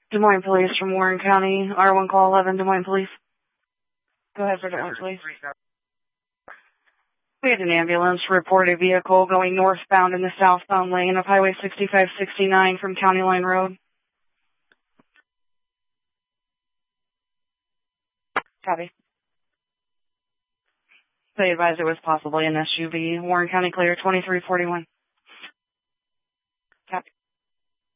Des Moines Police from Warren County, R1 Call 11, Des Moines Police. Go ahead for the please. We had an ambulance report a vehicle going northbound in the southbound lane of Highway 6569 from County Line Road. Copy. They advised it was possibly an SUV. Warren County clear 2341.